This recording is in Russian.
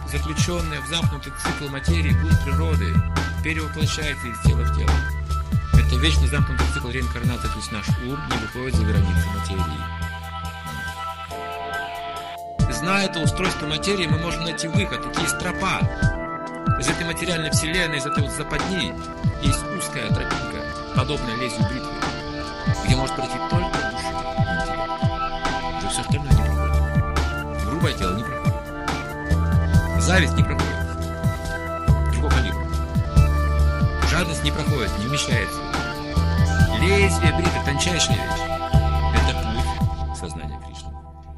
заключенная в замкнутый цикл материи, путь природы, перевоплощается из тела в тело. Это вечный замкнутый цикл реинкарнации, то есть наш ум не выходит за границы материи. Зная это устройство материи, мы можем найти выход. Это есть тропа. Из этой материальной вселенной, из этой вот западни есть узкая тропинка, подобная лезвию бритвы, где может пройти только душа и интеллект. Уже все остальное не проходит. Грубое тело не проходит. Зависть не проходит. Другого калибра. Жадность не проходит, не вмещается. Лезвие бритвы — тончайшая вещь.